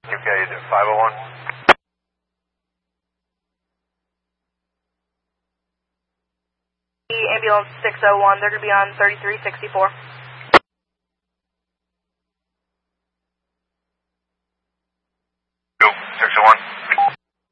Okay, 501. Ambulance 601, they're going to be on 3364.